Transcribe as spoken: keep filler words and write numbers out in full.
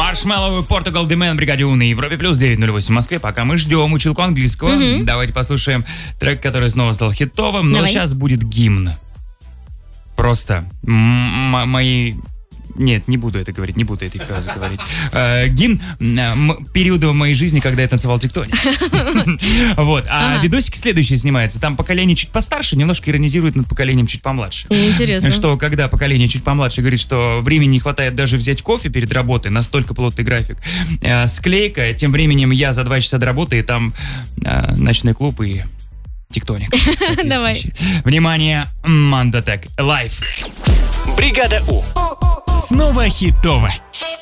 Маршмеллоу, Португал, Демен, Бригаде У на Европе плюс девять ноль восемь в Москве. Пока мы ждем училку английского, mm-hmm. давайте послушаем трек, который снова стал хитовым. Но Давай. Сейчас будет гимн. Просто м- мои... Нет, не буду это говорить, не буду этой фразы говорить. Э, гимн м- периода в моей жизни, когда я танцевал тектоник. Вот. А видосик следующий снимается. Там поколение чуть постарше немножко иронизирует над поколением чуть помладше. Интересно. Что когда поколение чуть помладше говорит, что времени не хватает даже взять кофе перед работой, настолько плотный график. Э, склейка, тем временем я за два часа до работы, и там э, ночной клуб и тектоник. Давай. Внимание, Мандатек, лайв. Бригада У. Снова хитово.